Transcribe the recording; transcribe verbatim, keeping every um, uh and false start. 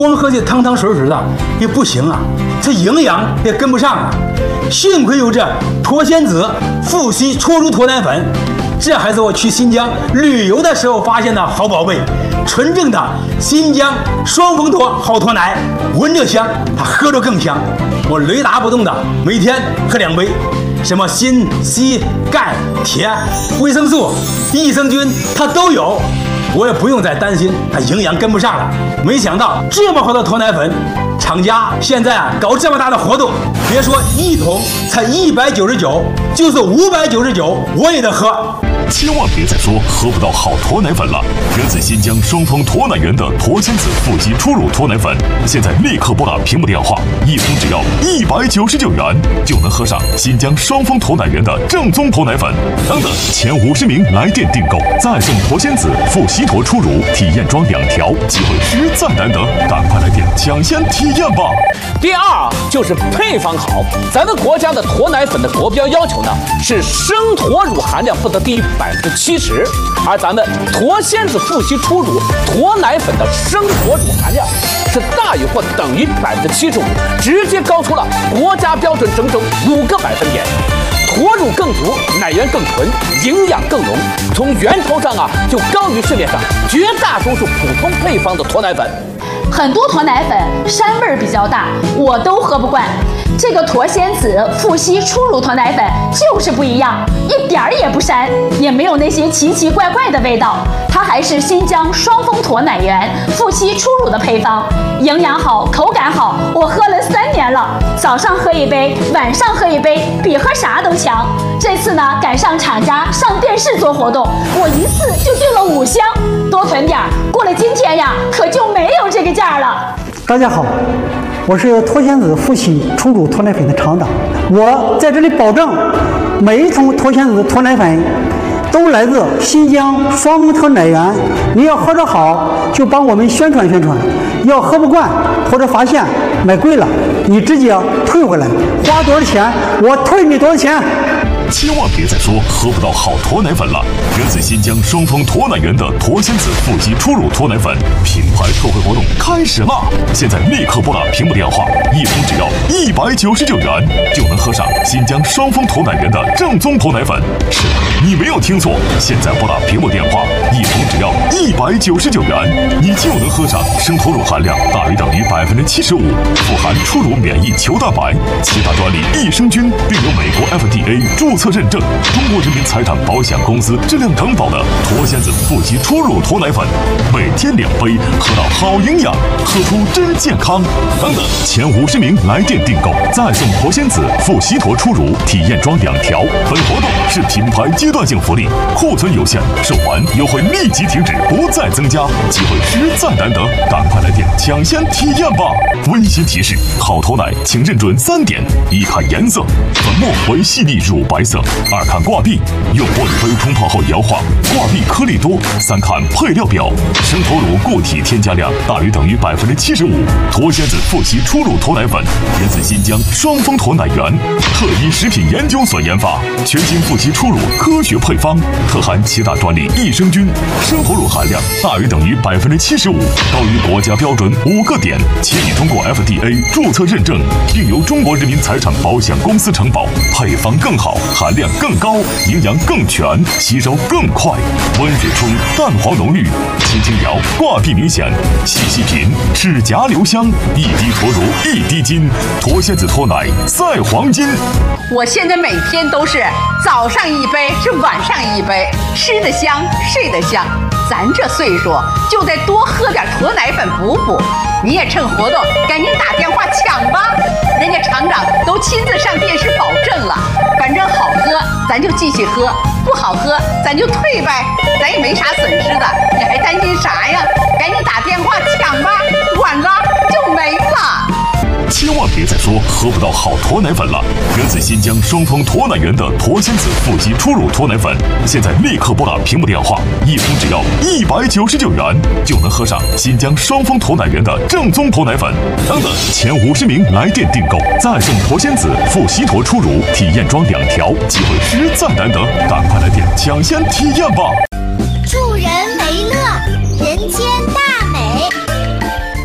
光喝这汤汤水水的也不行啊，这营养也跟不上啊。幸亏有这脱鲜子富硒搓乳脱奶粉，这还是我去新疆旅游的时候发现的好宝贝，纯正的新疆双峰脱好脱奶，闻着香，它喝着更香。我雷打不动的每天喝两杯，什么锌、硒、钙、铁、维生素、益生菌它都有。我也不用再担心它营养跟不上了。没想到这么好的脱奶粉，厂家现在啊搞这么大的活动，别说一桶才一百九十九，就是五百九十九我也得喝。 千万别再说喝不到好脱奶粉了！源自新疆双峰脱奶源的脱鲜子富硒初乳脱奶粉，现在立刻拨打屏幕电话，一桶只要一百九十九元，就能喝上新疆双峰脱奶源的正宗脱奶粉。等等前五十名来电订购，再送脱鲜子富硒脱初乳体验装两条，机会实在难得，赶快来电抢先体验吧！ 第二就是配方好，咱们国家的脱奶粉的国标要求呢是生脱乳含量不得低于百分之七十，而咱们脱鲜子富硒初乳脱奶粉的生脱乳含量是大于或等于百分之七十五，直接高出了国家标准整整五个百分点。脱乳更足，奶源更纯，营养更浓，从源头上啊就高于市面上绝大多数普通配方的脱奶粉。 很多脱奶粉膻味儿比较大，我都喝不惯。这个脱鲜子富硒初乳脱奶粉就是不一样，一点儿也不膻，也没有那些奇奇怪怪的味道。它还是新疆双峰脱奶源富硒初乳的配方，营养好，口感好，我喝了三年了，早上喝一杯，晚上喝一杯，比喝啥都强。这次呢，赶上厂家上电视做活动，我一次就订了五箱，多囤点儿，过了今天呀，可就没有这个价了。 大家好，我是脱鲜子富硒初乳脱奶粉的厂长，我在这里保证，每一桶脱鲜子脱奶粉都来自新疆双峰脱奶源。你要喝着好，就帮我们宣传宣传；要喝不惯或者发现买贵了，你直接退回来，花多少钱我退你多少钱。 千万别再说喝不到好脱奶粉了！源自新疆双峰脱奶源的脱鲜子富硒初乳脱奶粉品牌特惠活动开始啦！现在立刻拨打屏幕电话，一桶只要一百九十九元，就能喝上新疆双峰脱奶源的正宗脱奶粉。是的，你没有听错，现在拨打屏幕电话，一桶只要一百九十九元，你就能喝上生脱乳含量大于等于百分之七十五，富含初乳免疫球蛋白、七大专利益生菌，并有美国 F D A 注册认证，中国人民财产保险公司质量承保的脱鲜子富硒初乳脱奶粉，每天两杯，喝到好营养，喝出真健康。等等前五十名来电订购，再送脱鲜子富硒脱初乳体验装两条。本活动是品牌阶段性福利，库存有限，售完优惠立即停止，不再增加，机会实在难得，赶快来电抢先体验吧！温馨提示：好脱奶请认准三点：一看颜色，粉末为细腻乳白色；二看挂壁，用玻璃杯冲泡后摇晃，挂壁颗粒多；三看配料表，生脱乳固体添加量大于等于百分之七十五。脱鲜子富硒初乳脱奶粉源自新疆双峰脱奶源，特依食品研究所研发，全新富硒初乳科学配方，特含七大专利益生菌，生脱乳含量大于等于百分之七十五，高于国家标准五个点，且已通过 F D A 注册认证，并由中国人民财产保险公司承保，配方更好，含量更高，营养更全，吸收更快。温水冲，蛋黄浓郁，轻轻摇，挂壁明显，细细品，齿颊留香，一滴脱乳一滴金，脱鲜子脱奶赛黄金。 我现在每天都是早上一杯，是晚上一杯，吃得香，睡得香。咱这岁数就得多喝点脱奶粉补补。你也趁活动赶紧打电话抢吧，人家厂长都亲自上电视保证了，反正好喝咱就继续喝，不好喝咱就退呗，咱也没啥损失的，你还担心啥呀？赶紧打电话抢吧，晚了就没了。 千万别再说喝不到好脱奶粉了！源自新疆双峰脱奶源的脱鲜子富硒初乳脱奶粉，现在立刻拨打屏幕电话，一桶只要一百九十九元，就能喝上新疆双峰脱奶源的正宗脱奶粉。等等前五十名来电订购，再送脱鲜子富硒脱初乳体验装两条，机会实在难得，赶快来电抢先体验吧！ 助人为乐，人间大